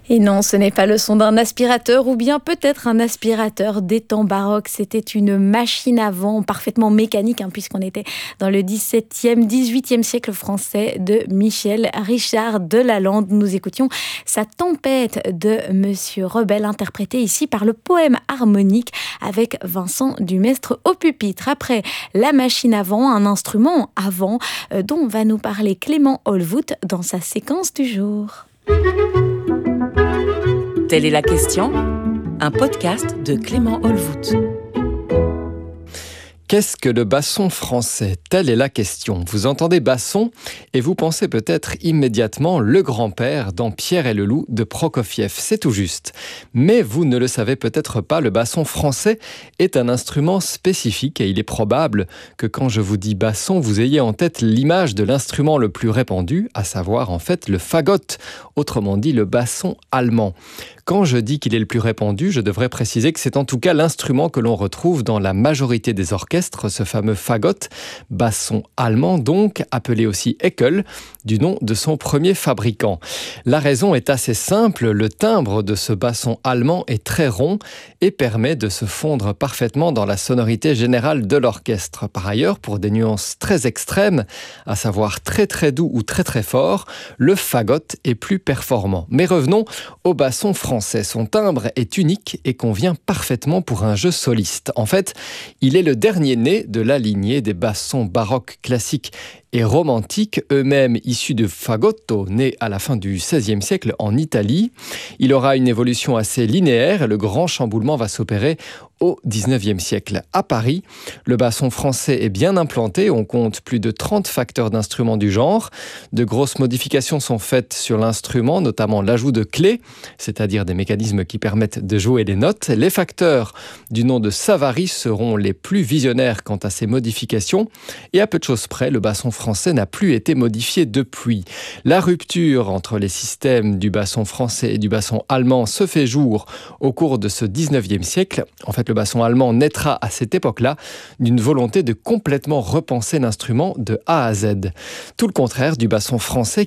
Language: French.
Et non, ce n'est pas le son d'un aspirateur ou bien peut-être un aspirateur des temps baroques. C'était une machine à vent parfaitement mécanique puisqu'on était dans le XVIIe, XVIIIe siècle français de Michel Richard de Lalande. Nous écoutions sa tempête de Monsieur Rebel interprétée ici par le poème harmonique avec Vincent Dumestre au pupitre. Après la machine à vent, un instrument à vent dont va nous parler Clément Olvout dans sa séquence du jour. Telle est la question, un podcast de Clément Olvout. Qu'est-ce que le basson français ? Telle est la question. Vous entendez basson et vous pensez peut-être immédiatement le grand-père dans Pierre et le loup de Prokofiev. C'est tout juste. Mais vous ne le savez peut-être pas, le basson français est un instrument spécifique et il est probable que quand je vous dis basson, vous ayez en tête l'image de l'instrument le plus répandu, à savoir en fait le fagot, autrement dit le basson allemand. Quand je dis qu'il est le plus répandu, je devrais préciser que c'est en tout cas l'instrument que l'on retrouve dans la majorité des orchestres, ce fameux fagot, basson allemand donc, appelé aussi Eckel, du nom de son premier fabricant. La raison est assez simple, le timbre de ce basson allemand est très rond et permet de se fondre parfaitement dans la sonorité générale de l'orchestre. Par ailleurs, pour des nuances très extrêmes, à savoir très très doux ou très très fort, le fagot est plus performant. Mais revenons au basson français. Son timbre est unique et convient parfaitement pour un jeu soliste. En fait, il est le dernier né de la lignée des bassons baroques classiques et romantiques, eux-mêmes issus de fagotto, nés à la fin du XVIe siècle en Italie. Il aura une évolution assez linéaire et le grand chamboulement va s'opérer au XIXe siècle. À Paris, le basson français est bien implanté, on compte plus de 30 facteurs d'instruments du genre. De grosses modifications sont faites sur l'instrument, notamment l'ajout de clés, c'est-à-dire des mécanismes qui permettent de jouer les notes. Les facteurs du nom de Savary seront les plus visionnaires quant à ces modifications, et à peu de choses près, le basson français n'a plus été modifié depuis. La rupture entre les systèmes du basson français et du basson allemand se fait jour au cours de ce XIXe siècle. En fait, le basson allemand naîtra à cette époque-là d'une volonté de complètement repenser l'instrument de A à Z. Tout le contraire du basson français